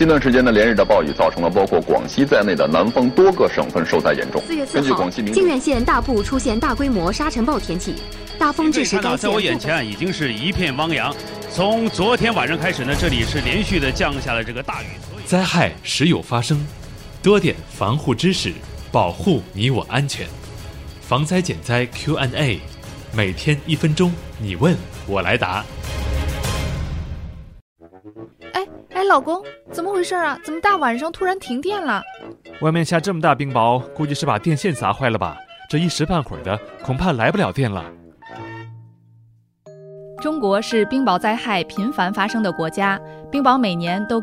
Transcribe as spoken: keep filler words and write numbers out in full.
近段时间呢，连日的暴雨造成了包括广西在内的南方多个省份受灾严重。 四月四号，靖远县大部出现大规模沙尘暴天气，大风致使该县。 在我眼前已经是一片汪洋。从昨天晚上开始呢，这里是连续的降下了这个大雨。 灾害时有发生，多点防护知识，保护你我安全。防灾减灾 Q and A， 每天一分钟，你问我来答。 哎哎，老公，怎么回事啊？怎么大晚上突然停电了？ 外面下这么大冰雹，估计是把电线砸坏了吧？这一时半会儿的，恐怕来不了电了。 中国是冰雹灾害频繁发生的国家，冰雹每年都